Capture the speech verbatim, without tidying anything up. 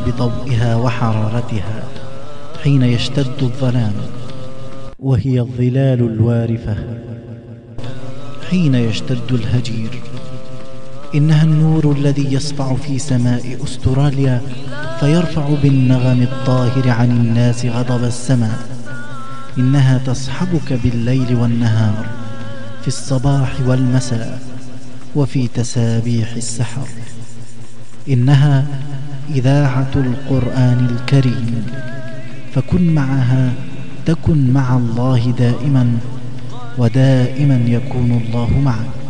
بضوئها وحرارتها حين يشتد الظلام، وهي الظلال الوارفة حين يشتد الهجير. إنها النور الذي يسطع في سماء أستراليا فيرفع بالنغم الطاهر عن الناس غضب السماء. إنها تصحبك بالليل والنهار، في الصباح والمساء، وفي تسابيح السحر. إنها إذاعة القرآن الكريم، فكن معها تكن مع الله دائما، ودائما يكون الله معك.